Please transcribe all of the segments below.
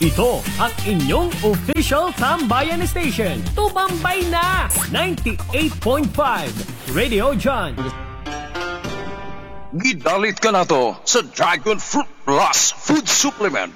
Ito ang inyong official Tambayan Station. Tumambay na! 98.5 Radio John. Gidalit ka na to sa Dragon Fruit Plus Food Supplement.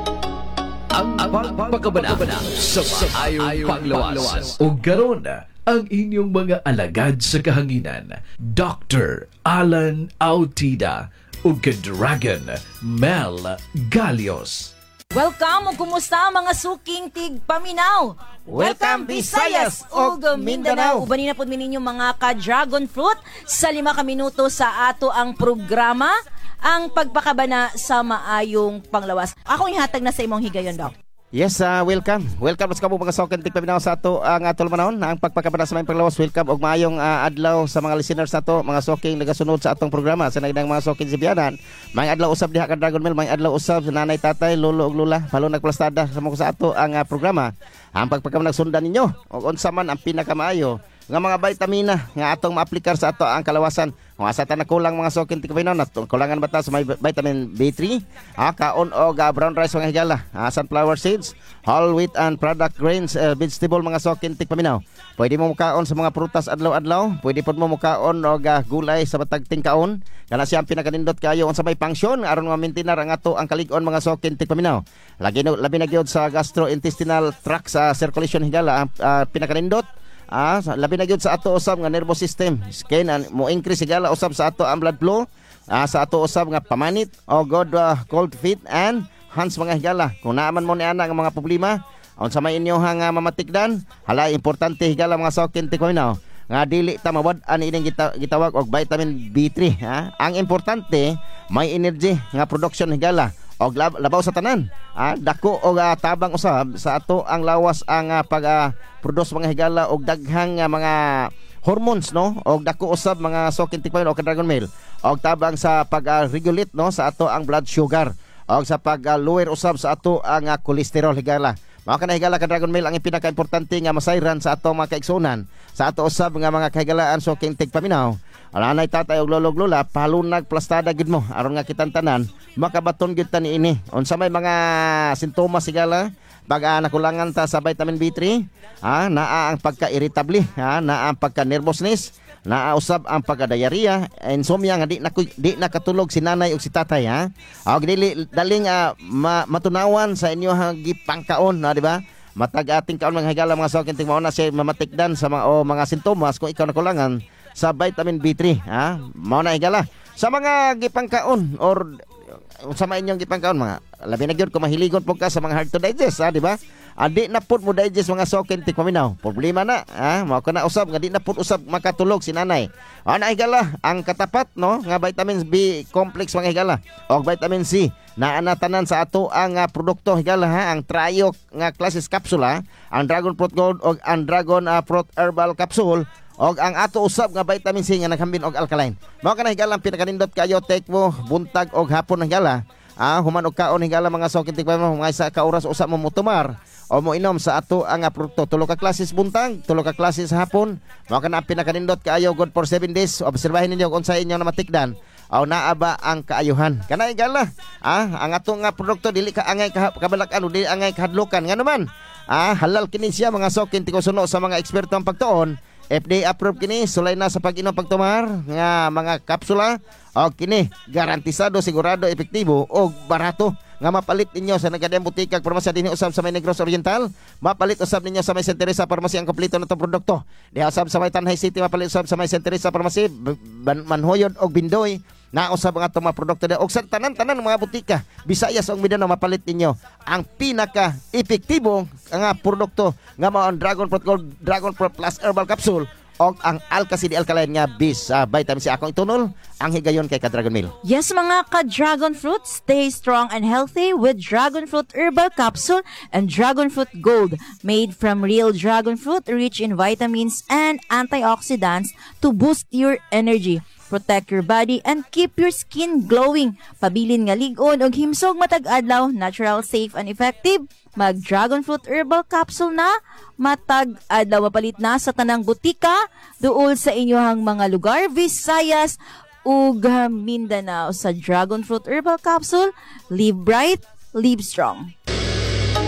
Ang pagpakabana sa maayong panglawas. O garon ang inyong mga alagad sa kahanginan. Dr. Alan Autida o Dragon Mel Galios. Welcome o kumusta mga suking tig Paminaw. Welcome Visayas o Mindanao. Ubanin na po ninyo mga ka-dragon fruit sa 5 minuto sa ato ang programa, ang pagpakabana sa maayong panglawas. Ako ihatag na sa imong higayon, Doc. Yes, welcome. Welcome sa mga soken tig Paminaw sa ato ang atol manahon, ang pagpakabana sa maayong panglawas. Welcome og maayong adlaw sa mga listeners nato, mga soking nagasunod sa atong programa sa nagdang mga soking sibiyanan. May adlaw usab diha ka Dragon Mel, may adlaw usab sa nanay, tatay, lolo ug lola, palo nagplastada sa mga sa ato ang programa. Ang pagpakabana sundan ninyo og unsa man ang pinakamaayo nga mga vitamina nga atong maaplikar sa ato ang kalawasan. Kung asa ta na kulang mga sokin tig Paminaw, kulangan ba ta sa may vitamin B3, kaon og brown rice mga higala, sunflower seeds, whole wheat and product grains, vegetable mga sokin tig Paminaw. Pwede mo mukaon sa mga prutas adlaw-adlaw, pwede pod mo mukaon og gulay sa matag tingkaon. Kana siya ang pinakanindot kayo unsa may function aron ma-maintain ang ato ang kalig-on mga sokin tig Paminaw. Labi na gyud sa gastrointestinal tract sa circulation higala ang pinakanindot. Labi na gyud sa ato usab nga nervous system, skin, mo increase sigala usab sa ato ang blood flow, sa ato usab nga pamanit o good cold feet and hands mga higala. Kung naaman mo ni ana nga mga problema unsa may inyo nga mamatikdan, hala importante higala mga sokin tig Paminaw nga dili ta mawad-an ining gitawag og vitamin B3. Ang importante may energy nga production higala og labaw sa tanan, dako og tabang usab sa ato ang lawas ang pag-produce mga higala og daghang mga hormones, no, og dako usab mga sokin tig Paminaw o Dragon Mel og tabang sa pag-regulate, no, sa ato ang blood sugar og sa pag-lower usab sa ato ang cholesterol higala. Mao kana higala ka Dragon Mel ang pinaka-importante nga masayran sa ato mga kaigsunan, sa ato usab nga mga kahigalaan soking tig Paminaw. Nanay, tatay og lolo ug lola, palunag plastada gid mo aron nga kitang tanan makabaton gid ta niini. Unsa may mga sintomas higala pag nakulangan ta sa vitamin B3, naa ang pagka-irritable, naa ang pagka-nervousness, naa usab ang pagka-diarrhea, insomnia nga di nakatulog si nanay ug si tatay, og dili daling matunawan sa inyo gipangkaon, di ba? Matag ating kaon mga higala mga sokin tig mao na siya mamatikdan sa mga sintomas kung ikaw nakulangan sa vitamin B3, mao na higala sa mga gipangkaon or sa inyong gipangkaon mga labi na gyud kung mahiligon po ka sa mga hard to digest, di ba? Di na pud mo digest mga sokin tig Paminaw, problema na, mao kana usab nga di na pud usab makatulog si nanay. Na higala ang katapat, no, nga vitamins B complex mga higala og vitamin C naa na tanan sa ato ang produkto higala, ang Trio nga clases capsula, ang Dragon Fruit Gold og ang Dragon Fruit Herbal Capsule og ang ato usab nga vitamin C nga naghambin og alkaline. Mao kana higala ang pinakanindot kayo, take mo buntag og hapon higala. Human og kaon higala mga sokin tig Paminaw, mga isa ka oras usab mo mutumar o mo inom sa ato ang produkto. 3 ka klases buntag, 3 ka klases hapon. Mao kana ang pinakanindot kayo, good for 7 days. Obserbahin ninyo kung unsa inyo na matikdan o naaba ang kaayuhan. Kana higala, ang ato nga produkto dili ka angay kabalak-an, dili angay kahadlokan. Nga naman, halal kini siya mga sokin tig suno sa mga eksperto ang pagtuon. FDA approved kini, sulay na sa pag-inom pagtumar nga mga kapsula o kini garantisado, sigurado, epektibo o barato nga mapalit ninyo sa nagadayang butika parmasya dinhi usab sa may Negros Oriental, mapalit usab ninyo sa may Santa Teresa Pharmacy ang kompleto natong produkto. Diha usab sa may Tanhay City, mapalit usab sa may Santa Teresa Pharmacy, Manhoyod og Bindoy, na usab ang atong mga produkto og sa tanan-tanan mga butika Visayas ug Mindanao. Mapalit ninyo ang pinaka epektibo nga produkto nga mao ang Dragon Fruit Gold, Dragon Fruit Plus Herbal Capsule og ang Alka-CD Alkaline nga bis vitamin C. Akong itunol ang higayon kay ka-Dragon Mel. Yes mga ka-Dragon Fruit, stay strong and healthy with Dragon Fruit Herbal Capsule and Dragon Fruit Gold, made from real dragon fruit, rich in vitamins and antioxidants to boost your energy, protect your body, and keep your skin glowing. Pabilin nga lig-on og himsog matag adlaw, natural, safe, and effective. Mag Dragon Fruit Herbal Capsule na matag adlaw, mapalit na sa tanang butika duol sa inyohang mga lugar Visayas ug Mindanao. Sa Dragon Fruit Herbal Capsule, live bright, live strong.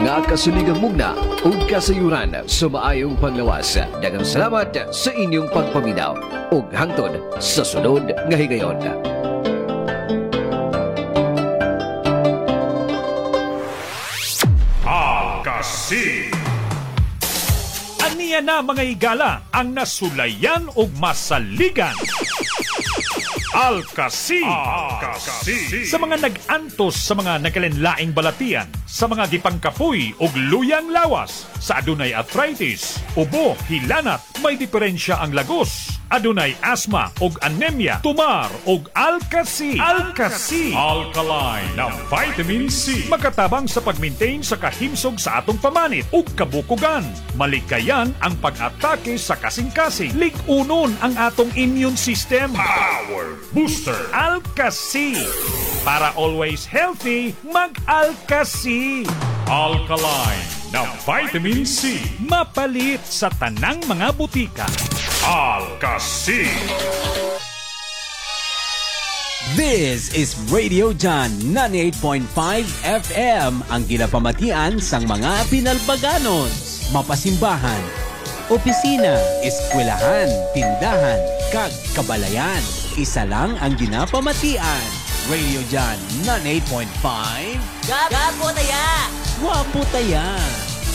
mga kasuligang mugna ug kasayuran sa maayong panglawas. Daghang salamat sa inyong pagpaminaw ug hangtod sa sunod nga higayon. Alcacid. Aniya na mga higala ang nasulayan og masaligan. Alcacid. Sa mga nag-antos sa mga nakalenlaing balatian, sa mga gipangkapoy og luyang lawas, sa adunay arthritis, ubo, hilanat, may diferensya ang lagos. Adunay asthma og anemia, tumar og Alcacid. Alcacid. Alkaline na vitamin C. Makatabang sa pag-maintain sa kahimsog sa atong pamanit ug kabukugan. Malikayan ang pag-atake sa kasing-kasing. Lig-unon ang atong immune system. Power Booster. Alcacid. Para always healthy, mag-Alcacid. Alkaline na vitamin C. Mapalit sa tanang mga butika. Alcacid. This is Radio John 98.5 FM, ang ginapamatian sang mga pinalbaganos, mapasimbahan, opisina, eskwelahan, tindahan, kag kabalayan. Isa lang ang ginapamatian. Radio John 98.5. Gapo taya! Wapo taya!